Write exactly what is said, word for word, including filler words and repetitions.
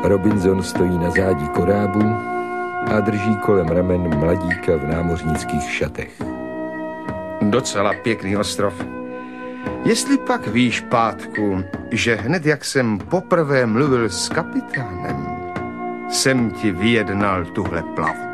Robinson stojí na zádi korábu a drží kolem ramen mladíka v námořnických šatech. Docela pěkný ostrov. Jestli pak víš, Pátku, že hned jak jsem poprvé mluvil s kapitánem, jsem ti vyjednal tuhle plavu.